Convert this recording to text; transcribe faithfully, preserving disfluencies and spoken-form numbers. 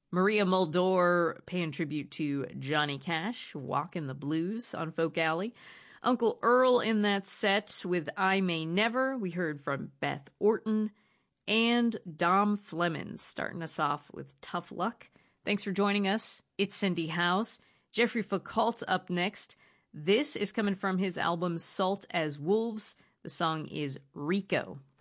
Maria Muldaur paying tribute to Johnny Cash, Walkin' the Blues on Folk Alley. Uncle Earl in that set with I May Never. We heard from Beth Orton and Dom Flemons starting us off with Tough Luck. Thanks for joining us. It's Cindy House. Jeffrey Foucault up next. This is coming from his album Salt as Wolves. The song is Rico.